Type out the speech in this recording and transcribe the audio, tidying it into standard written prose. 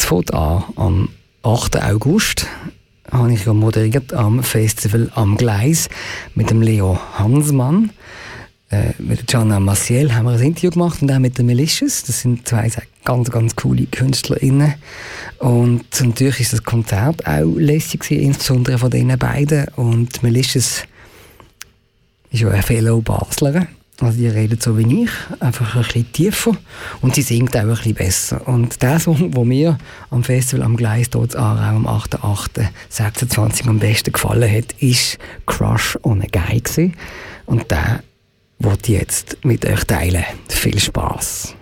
fängt an am 8. August. Habe ich moderiert am Festival am Gleis mit dem Leo Hansmann. Mit Gianna Maciel haben wir ein Interview gemacht und auch mit den Melicious. Das sind zwei ganz, ganz coole KünstlerInnen. Und natürlich ist das Konzert auch lässig gewesen, insbesondere von diesen beiden. Und Melicious ist ja eine Fellow Baslerin. Also die redet so wie ich, einfach ein bisschen tiefer und sie singt auch ein bisschen besser. Und der Song, der mir am Festival am Gleis dort am 8.8.26 am besten gefallen hat, ist «Crush on a Guy» gewesen. Und der wollte ich jetzt mit euch teilen. Viel Spass!